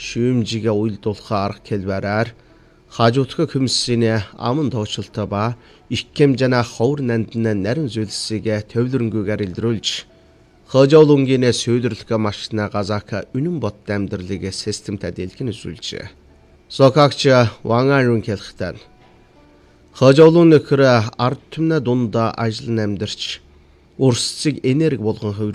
шүүмжигээ уйлдуулах арга хэлбэрээр хажуутгах хүмсийн аман тоочлолтой ба их хэмжээний ховор нандны нарийн зүйлсийг төвлөрөнгөөр илрүүлж хожоолунгын сүйдэрлэх машина газака үнэн бот амьдралыг системтэй дэлгэн үзүүлжээ. Сокагч Вангарун хэлэхдээ хожоолун нөхөр ард түмний дунд ажил намдэрч өрсцийг энерги болгон